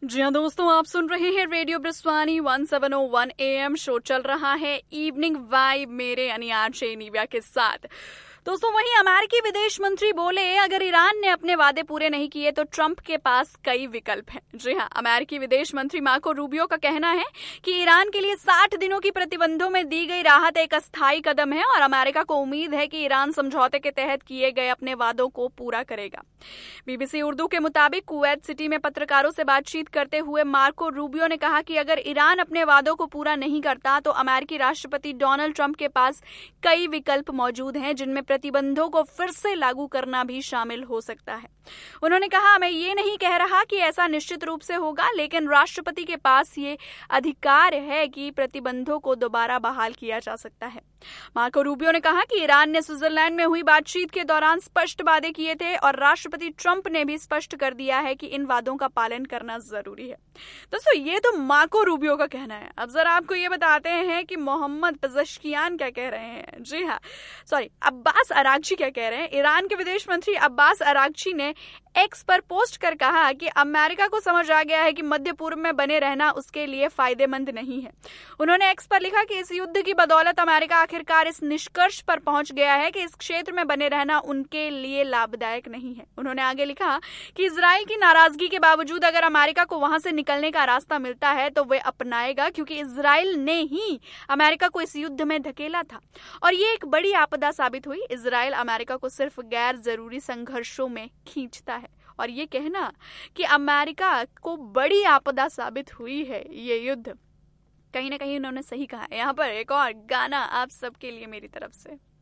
जी हाँ दोस्तों, आप सुन रहे हैं रेडियो ब्रिस्वानी 1701 AM। शो चल रहा है इवनिंग वाइब मेरे यानी आरजे निव्या के साथ। दोस्तों, वहीं अमेरिकी विदेश मंत्री बोले अगर ईरान ने अपने वादे पूरे नहीं किए तो ट्रंप के पास कई विकल्प हैं। जी हाँ, अमेरिकी विदेश मंत्री मार्को रूबियो का कहना है कि ईरान के लिए 60 दिनों की प्रतिबंधों में दी गई राहत एक अस्थायी कदम है और अमेरिका को उम्मीद है कि ईरान समझौते के तहत किए गए अपने वादों को पूरा करेगा। बीबीसी उर्दू के मुताबिक कुवैत सिटी में पत्रकारों से बातचीत करते हुए मार्को रूबियो ने कहा कि अगर ईरान अपने वादों को पूरा नहीं करता तो अमेरिकी राष्ट्रपति डोनाल्ड ट्रंप के पास कई विकल्प मौजूद हैं, जिनमें प्रतिबंधों को फिर से लागू करना भी शामिल हो सकता है। उन्होंने कहा, मैं ये नहीं कह रहा कि ऐसा निश्चित रूप से होगा, लेकिन राष्ट्रपति के पास ये अधिकार है कि प्रतिबंधों को दोबारा बहाल किया जा सकता है। मार्को रूबियो ने कहा कि ईरान ने स्विट्जरलैंड में हुई बातचीत के दौरान स्पष्ट वादे किए थे और राष्ट्रपति ट्रंप ने भी स्पष्ट कर दिया है कि इन वादों का पालन करना जरूरी है। दोस्तों, ये तो मार्को रूबियो का कहना है। अब जरा आपको ये बताते हैं कि मोहम्मद पेजेश्कियान क्या कह रहे हैं। जी हाँ, अब्बास अरागची क्या कह रहे हैं। ईरान के विदेश मंत्री अब्बास अरागची ने एक्स पर पोस्ट कर कहा कि अमेरिका को समझ आ गया है कि मध्य पूर्व में बने रहना उसके लिए फायदेमंद नहीं है। उन्होंने एक्स पर लिखा कि इस युद्ध की बदौलत अमेरिका आखिरकार इस निष्कर्ष पर पहुंच गया है कि इस क्षेत्र में बने रहना उनके लिए लाभदायक नहीं है। उन्होंने आगे लिखा कि इजराइल की नाराजगी के बावजूद अगर अमेरिका को वहां से निकलने का रास्ता मिलता है तो वे अपनाएगा, क्योंकि इजराइल ने ही अमेरिका को इस युद्ध में धकेला था और ये एक बड़ी आपदा साबित हुई। इजराइल अमेरिका को सिर्फ गैर जरूरी संघर्षों में खींचता है और ये कहना कि अमेरिका को बड़ी आपदा साबित हुई है ये युद्ध, कहीं ना कहीं उन्होंने सही कहा है। यहाँ पर एक और गाना आप सबके लिए मेरी तरफ से।